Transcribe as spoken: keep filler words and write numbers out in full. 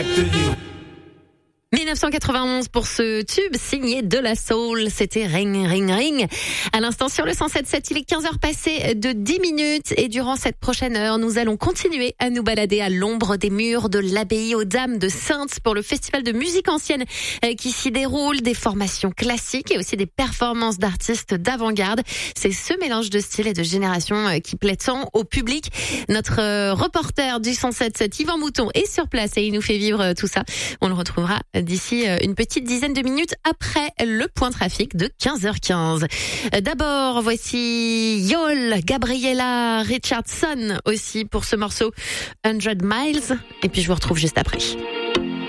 mille neuf cent quatre-vingt-onze pour ce tube signé De La Soul, c'était Ring Ring Ring. À l'instant sur le cent sept virgule sept, il est quinze heures passées de dix minutes et durant cette prochaine heure, nous allons continuer à nous balader à l'ombre des murs de l'abbaye aux Dames de Saintes pour le festival de musique ancienne qui s'y déroule, des formations classiques et aussi des performances d'artistes d'avant-garde. C'est ce mélange de styles et de générations qui plaît tant au public. Notre reporter du cent sept virgule sept, Yvan Mouton, est sur place et il nous fait vivre tout ça. On le retrouvera d'ici une petite dizaine de minutes après le point trafic de quinze heures quinze. D'abord, voici Yol, Gabriella Richardson aussi pour ce morceau one hundred miles. Et puis je vous retrouve juste après.